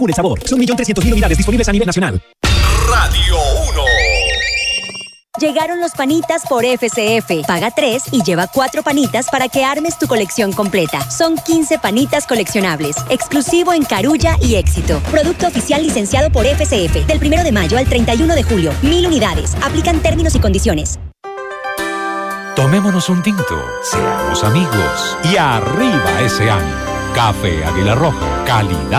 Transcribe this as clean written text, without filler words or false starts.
Pure sabor. Son 1.300.000 unidades disponibles a nivel nacional. Radio 1. Llegaron los panitas por FCF. Paga 3 y lleva 4 panitas para que armes tu colección completa. Son 15 panitas coleccionables. Exclusivo en Carulla y Éxito. Producto oficial licenciado por FCF. Del 1 de mayo al 31 de julio. 1.000 unidades. Aplican términos y condiciones. Tomémonos un tinto, seamos amigos y arriba ese año. Café Águila Roja, calidad